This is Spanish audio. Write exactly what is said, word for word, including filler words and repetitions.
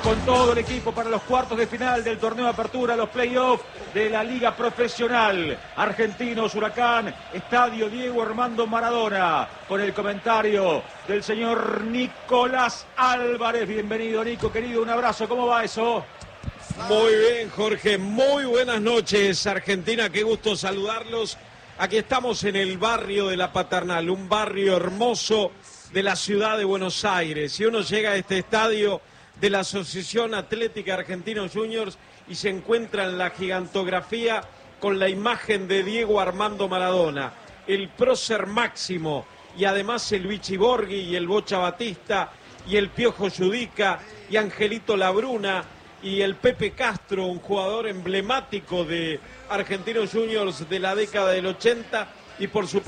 con todo el equipo para los cuartos de final del torneo de apertura, los playoffs de la Liga Profesional. Argentinos, Huracán, Estadio Diego Armando Maradona, con el comentario del señor Nicolás Álvarez. Bienvenido, Nico, querido, un abrazo. ¿Cómo va eso? Muy bien, Jorge, muy buenas noches, Argentina, qué gusto saludarlos. Aquí estamos en el barrio de La Paternal, un barrio hermoso de la ciudad de Buenos Aires. Si uno llega a este estadio de la Asociación Atlética Argentinos Juniors y se encuentra en la gigantografía con la imagen de Diego Armando Maradona, el prócer máximo, y además el Vichy Borghi y el Bocha Batista y el Piojo Judica y Angelito Labruna y el Pepe Castro, un jugador emblemático de Argentinos Juniors de la década del ochenta, y por supuesto